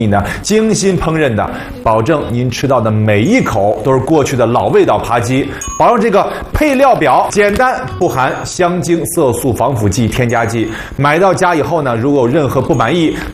呢，精心烹饪的，保证您吃到的每一口都是过去的老味道扒鸡。保证这个配料表简单，不含香精、色素、防腐剂、添加剂。买到家以后呢，如果有任何不满意，